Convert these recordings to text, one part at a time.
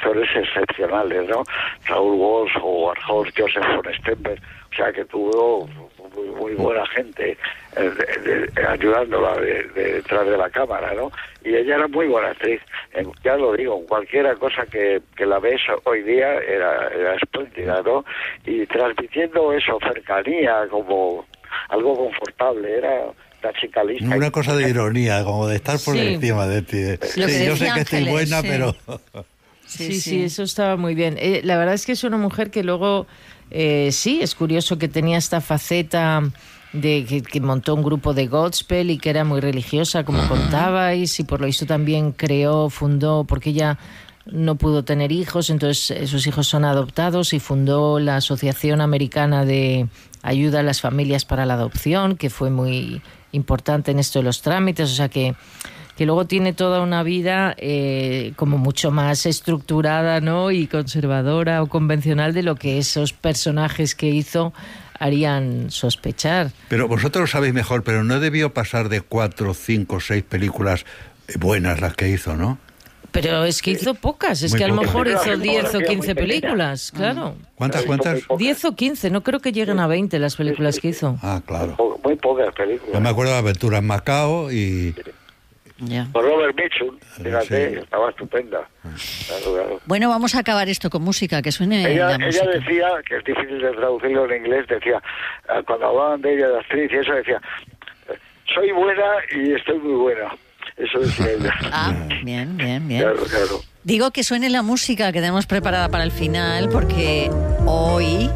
actores excepcionales, ¿no? Raúl Walsh, Howard Hawks, Joseph von Sternberg, o sea que tuvo muy buena gente ayudándola detrás de la cámara, ¿no? Y ella era muy buena actriz. Ya lo digo, cualquiera cosa que la ves hoy día era espléndida, ¿no? Y transmitiendo eso, cercanía, como algo confortable, era la chica lista. Una cosa de ironía, como de estar por encima de ti. Sí, yo sé que estoy buena, pero... Sí, eso estaba muy bien. La verdad es que es una mujer que luego, sí, es curioso que tenía esta faceta de que montó un grupo de gospel y que era muy religiosa, como contabais, y por lo visto también fundó, porque ella no pudo tener hijos, entonces sus hijos son adoptados, y fundó la Asociación Americana de Ayuda a las Familias para la Adopción, que fue muy importante en esto de los trámites, o sea que luego tiene toda una vida como mucho más estructurada, ¿no? Y conservadora o convencional de lo que esos personajes que hizo harían sospechar. Pero vosotros lo sabéis mejor, pero no debió pasar de 4, 5, 6 películas buenas las que hizo, ¿no? Pero es que hizo pocas, es que a lo mejor hizo 10 o 15 películas, claro. ¿Cuántas? 10 o 15, no creo que lleguen a 20 las películas que hizo. Ah, claro. Muy pocas películas. Yo me acuerdo de Aventuras en Macao y... Con Robert Mitchum, fíjate, estaba estupenda. Claro. Bueno, vamos a acabar esto con música, que suene la música. Ella decía, que es difícil de traducirlo en inglés, decía, cuando hablaban de ella, de actriz y eso, decía, soy buena y estoy muy buena. Eso decía ella. Ah, bien. Claro. Digo que suene la música que tenemos preparada para el final, porque hoy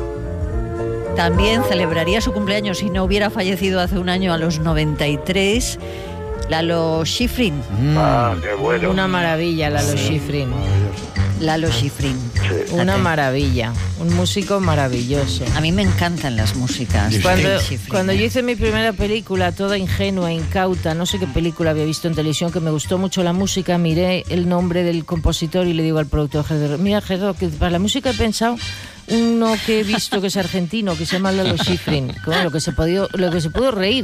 también celebraría su cumpleaños, si no hubiera fallecido hace un año, a los 93, Lalo Schifrin. Qué bueno. Una maravilla, Lalo Schifrin. Lalo Schifrin. Sí. Una maravilla, un músico maravilloso. A mí me encantan las músicas. Cuando yo hice mi primera película, toda ingenua, incauta, no sé qué película había visto en televisión, que me gustó mucho la música, miré el nombre del compositor y le digo al productor, mira, Gerardo, que para la música he pensado uno que he visto que es argentino, que se llama Lalo Schifrin, lo que se pudo reír.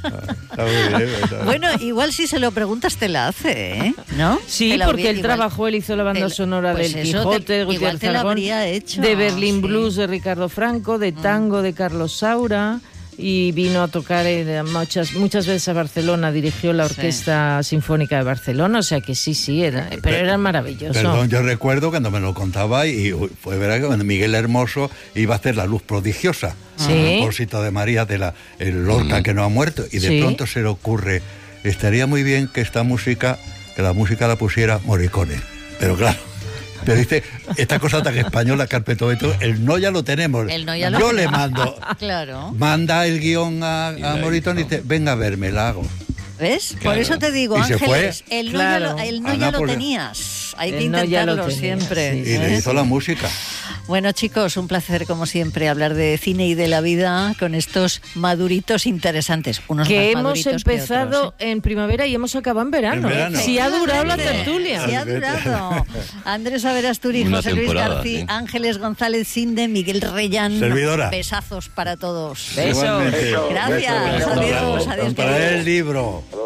Bueno, igual si se lo preguntas te la hace, ¿no? Sí, porque él hizo la banda sonora del Quijote, de Gutiérrez Aragón, de Berlín Blues de Ricardo Franco, de Tango de Carlos Saura, y vino a tocar muchas veces a Barcelona, dirigió la Orquesta Sinfónica de Barcelona, o sea que pero era maravilloso. Perdón, yo recuerdo cuando me lo contaba y fue verdad que cuando Miguel Hermoso iba a hacer La Luz Prodigiosa, a propósito de María el Lorca que no ha muerto, y de pronto se le ocurre, estaría muy bien que la música la pusiera Morricone, pero claro. Pero dice, esta cosa tan española, Carpetoveto, el no ya lo tenemos. Yo le mando. Claro. Manda el guión a Morricone y dice, venga a verme, la hago. ¿Ves? Claro. Por eso te digo, y Ángeles, el no ya lo Nápoles. tenías. Hay que El no ya intentarlo lo tenías, siempre. sí. Y le hizo la música. Bueno, chicos, un placer como siempre hablar de cine y de la vida con estos maduritos interesantes. Unos que más hemos maduritos empezado que otros, en primavera y hemos acabado en verano. Si ha durado la tertulia. Sí ha durado. Andrés Averasturi, José Luis García, sí. Ángeles González Sinde, Miguel Reyán. Servidora. Besazos para todos. Besos. Gracias. Adiós. Para el libro.